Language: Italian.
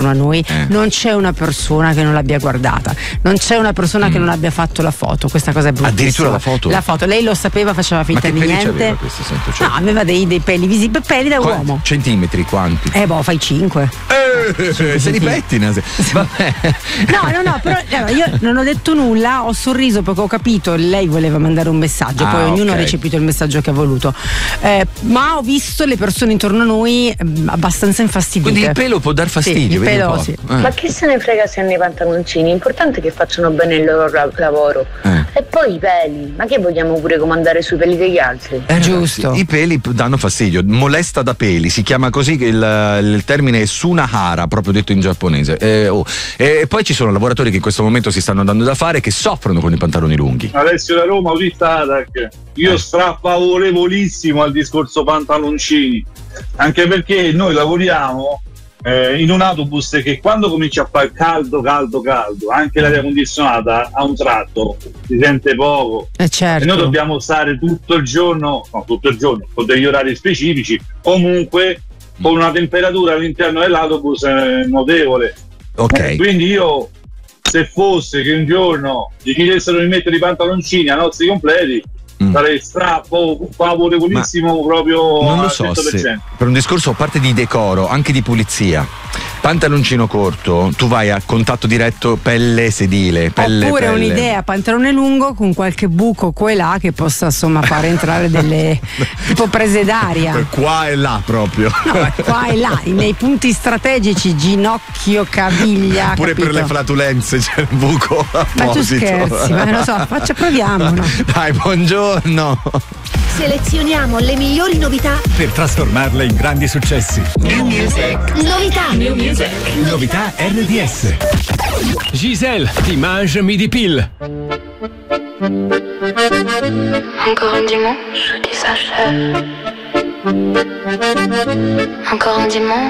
intorno a noi, non c'è una persona che non l'abbia guardata, non c'è una persona che non abbia fatto la foto. Questa cosa è bruttissima. Addirittura la foto? La foto, lei lo sapeva, faceva finta di niente. Aveva questo, sento, cioè. No, aveva dei peli visibili, peli da uomo. Centimetri quanti? Fai 5. Se li pettina. Vabbè. No, però io non ho detto nulla, ho sorriso perché ho capito, lei voleva mandare un messaggio, poi ognuno ha recepito il messaggio che ha voluto. Ma ho visto le persone intorno a noi abbastanza infastidite. Quindi il pelo può dar fastidio, il pelo, sì. Ma che se ne frega se hanno i pantaloncini? L'importante è che facciano bene il loro lavoro. E poi i peli, ma che vogliamo pure comandare sui peli degli altri? Giusto. I peli danno fastidio, molesta da peli, si chiama così, il termine è sunahara, proprio detto in giapponese. E poi ci sono lavoratori che in questo momento si stanno dando da fare, che soffrono con i pantaloni lunghi. Alessio da Roma, io strafavorevolissimo al discorso pantaloncini, anche perché noi lavoriamo in un autobus che quando comincia a fare caldo, anche l'aria condizionata a un tratto si sente poco, certo. E noi dobbiamo stare tutto il giorno con degli orari specifici, comunque con una temperatura all'interno dell'autobus notevole. Quindi io, se fosse che un giorno ci chiedessero di mettere i pantaloncini a nozze completi, sarei favorevolissimo proprio non lo al so 100%. se per un discorso a parte di decoro, anche di pulizia, pantaloncino corto, tu vai a contatto diretto pelle sedile, oppure pelle. un'idea, pantalone lungo con qualche buco qua e là che possa insomma fare entrare delle tipo prese d'aria qua e là proprio, qua e là nei punti strategici, ginocchio, caviglia, pure capito? Per le flatulenze c'è il buco apposito. Ma tu scherzi, ma non lo so, proviamo, no? Dai, buongiorno. Selezioniamo le migliori novità per trasformarle in grandi successi. New Music. Novità RDS. Giselle, ti mange midi pile. Encore un dimanche qui s'achève. Encore un dimanche